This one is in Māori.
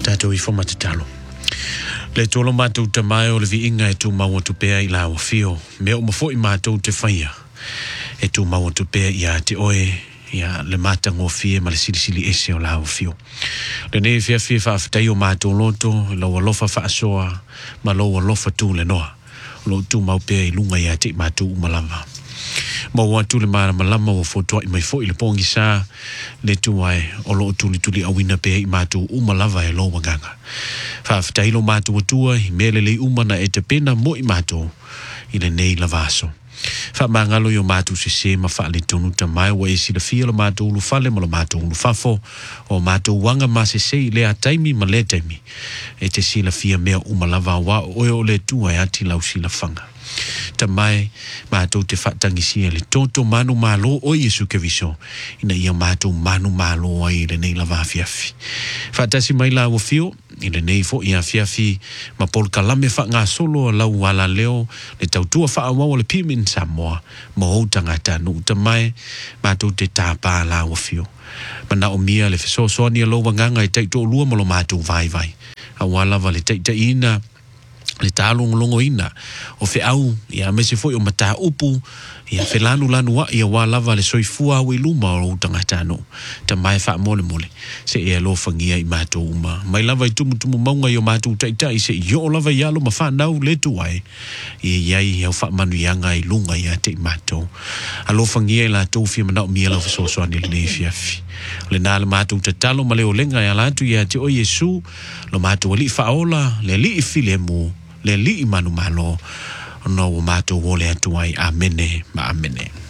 Tato I forma talo. Le tolo mātou te mai o le vi inga e tu maua tu pea I la o fio. Me o mafo I mātou te whaia. E tu maua tu pea I a te oe, ia le mata ngō fie ma le silisili ese o la o fio. Le ne fia fia whaafitai o mātou loto, lau alofa whaasoa, ma lau alofa tu le noa. Lo tu mau pea I lunga ia te mātou umalama. Mau atu le mara malama o fotoa I mai fo I le pongi sa le tuai o lo tuli awina pe I mātou umalava e lo waganga. Whaafitai lo mātou atua I mele le umana e te pena mo I mātou I le nei lavaso. Whaamangalo I o mātou se ma wha le tonu ta mai wa e sila fia lo mātou ulu fale ma lo mātou ulu fafo o mātou wanga ma se le a taimi ma le taimi e te sila fia mea umalava wa oe o le tuai ati lau sila fanga. Ta mai mātou te whaatangisia le toto manu malo o Yesu Keviso ina ia mātou manu malo ai le nei lava fiafi. Whaatasi mai la wafio I le nei fo ia fiafi ma pol kalame wha ngā solo lau wala leo le tautua wha awawa le pimin Samoa ma hou tangata nu ta mai mātou te tāpā la wafio. Mana o mia le fesosoani a lo wanganga I taito lua malo mātou vai vai. A wala va le taita ina le talong longo ina o fe au ia mese foi o mata upu ia fe lanu wa ia walava le soifua o iluma o tangata no ta mai fa mole se ia lo fangia I mato uma mai lava I tumu maunga I o mato taitai se yo lava ia lo mafa nau le tuai ia ia fa manu yanga I lunga ia te mato a lo fangia la to fi mana mi la so so ani le fiafi le na le mato te talo ma le olenga ia la tu ia te o Yesu lo mato li fa ola le li filemu le li manu malo no mato wole atuai amene ma amene.